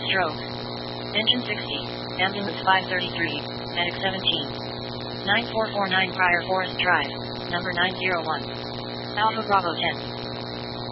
strokes. Engine 60, ambulance 533, medic 17. 9449 Prior Forest Drive, number 901. Alpha Bravo 10.